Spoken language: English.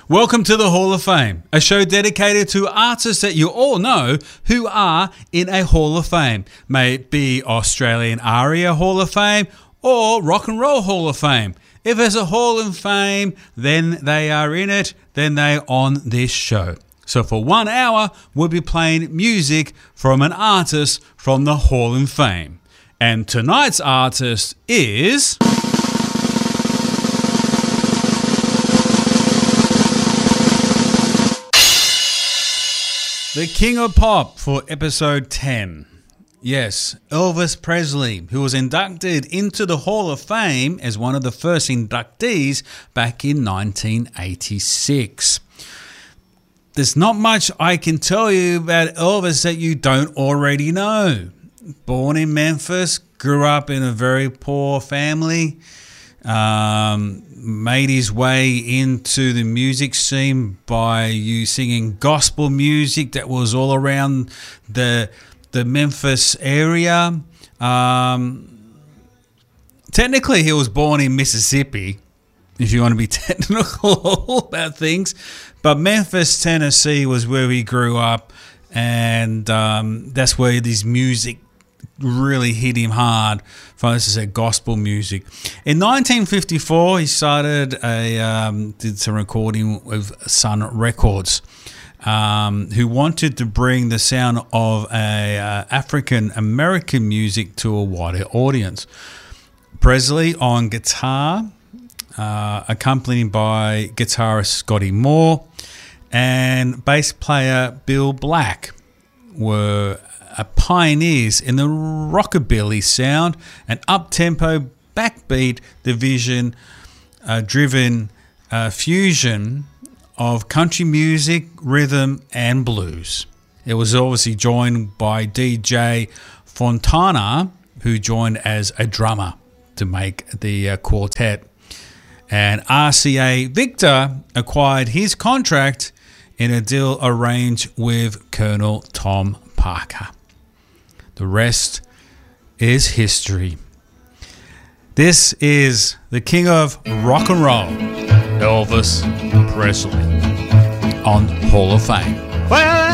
Welcome to the Hall of Fame, a show dedicated to artists that you all know who are in a Hall of Fame. May it be Australian ARIA Hall of Fame or Rock and Roll Hall of Fame. If there's a Hall of Fame, then they are in it, then they're on this show. So for 1 hour, we'll be playing music from an artist from the Hall of Fame. And tonight's artist is... the King of Pop for episode 10. Yes, Elvis Presley, who was inducted into the Hall of Fame as one of the first inductees back in 1986. There's not much I can tell you about Elvis that you don't already know. Born in Memphis, grew up in a very poor family, made his way into the music scene by singing gospel music that was all around the Memphis area. Technically, he was born in Mississippi, if you want to be technical about things. But Memphis, Tennessee was where he grew up, and that's where this music really hit him hard. As I said, gospel music. In 1954, he did some recording with Sun Records, who wanted to bring the sound of African American music to a wider audience. Presley on guitar, accompanied by guitarist Scotty Moore, and bass player Bill Black were pioneers in the rockabilly sound and up-tempo backbeat driven fusion of country music, rhythm and blues. It was obviously joined by DJ Fontana, who joined as a drummer to make the quartet. And RCA Victor acquired his contract in a deal arranged with Colonel Tom Parker. The rest is history. This is the king of rock and roll, Elvis Presley, on Hall of Fame. Well,